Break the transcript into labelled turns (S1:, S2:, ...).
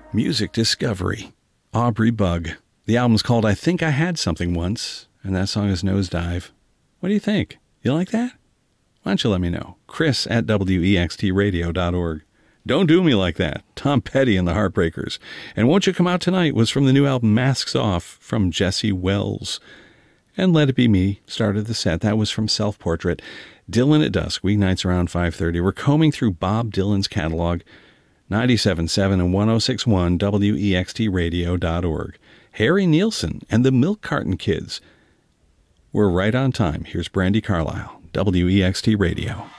S1: Music Discovery, Aubrey Bug. The album's called I Think I Had Something Once, and that song is Nosedive. What do you think? You like that? Why don't you let me know? Chris@wextradio.org. Don't Do Me Like That, Tom Petty and the Heartbreakers. And Won't You Come Out Tonight was from the new album Masks Off from Jesse Wells. And Let It Be Me started the set. That was from Self Portrait. Dylan at Dusk, weeknights around 5:30. We're combing through Bob Dylan's catalog. 97.7 and 106.1 WEXTradio.org. Harry Nielsen and the Milk Carton Kids. We're right on time. Here's Brandi Carlile, WEXT Radio.